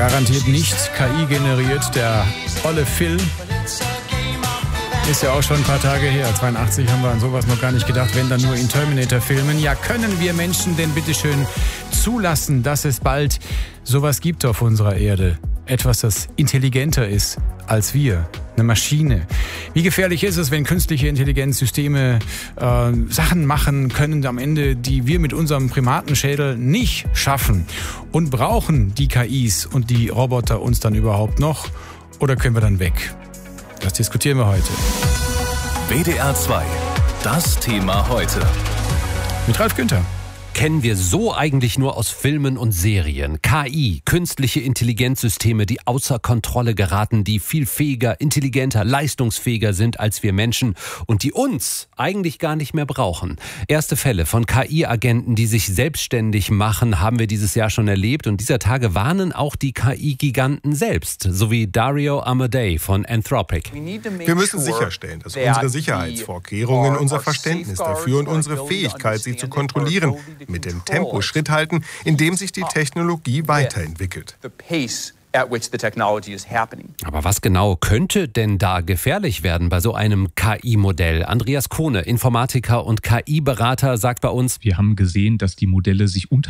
Garantiert nicht KI generiert. Der olle Phil ist ja auch schon ein paar Tage her. 82 haben wir an sowas noch gar nicht gedacht, wenn dann nur in Terminator-Filmen. Ja, können wir Menschen denn bitteschön zulassen, dass es bald sowas gibt auf unserer Erde? Etwas, das intelligenter ist als wir. Eine Maschine. Wie gefährlich ist es, wenn künstliche Intelligenzsysteme Sachen machen können am Ende, die wir mit unserem Primatenschädel nicht schaffen? Und brauchen die KIs und die Roboter uns dann überhaupt noch? Oder können wir dann weg? Das diskutieren wir heute. WDR 2. Das Thema heute. Mit Ralf Günther. Kennen wir so eigentlich nur aus Filmen und Serien. KI, künstliche Intelligenzsysteme, die außer Kontrolle geraten, die viel fähiger, intelligenter, leistungsfähiger sind als wir Menschen und die uns eigentlich gar nicht mehr brauchen. Erste Fälle von KI-Agenten, die sich selbstständig machen, haben wir dieses Jahr schon erlebt und dieser Tage warnen auch die KI-Giganten selbst, sowie Dario Amodei von Anthropic. Wir müssen sicherstellen, dass unsere Sicherheitsvorkehrungen, unser Verständnis dafür und unsere Fähigkeit, sie zu kontrollieren, mit dem Tempo Schritt halten, in dem sich die Technologie weiterentwickelt. Aber was genau könnte denn da gefährlich werden bei so einem KI-Modell? Andreas Kohne, Informatiker und KI-Berater, sagt bei uns: Wir haben gesehen, dass die Modelle sich